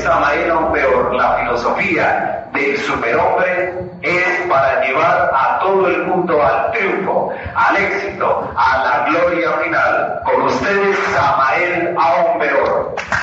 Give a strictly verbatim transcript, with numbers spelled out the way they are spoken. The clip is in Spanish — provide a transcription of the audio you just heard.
Samael Aumbeor, la filosofía del superhombre es para llevar a todo el mundo al triunfo, al éxito, a la gloria final. Con ustedes, Samael Aumbeor.